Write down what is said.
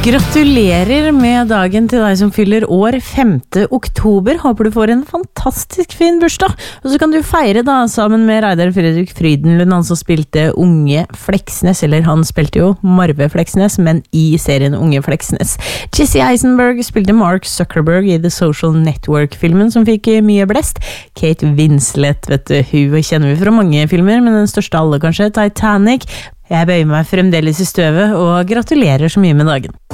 Gratulerer med dagen til deg som fyller år 5. oktober. Håper du får en fantastisk fin bursdag. Og så kan du feire da sammen med Reidar Fredrik Frydenlund, han som spilte Unge Fleksnes, eller han spilte jo Marve Fleksnes, men i serien Unge Fleksnes. Jesse Eisenberg spilte Mark Zuckerberg i The Social Network-filmen som fikk mye blest. Kate Winslet, vet du, hun kjenner vi fra mange filmer, men den største av alle kanskje, Titanic. Jeg bøyer meg fremdeles i støvet og gratulerer så mye med dagen.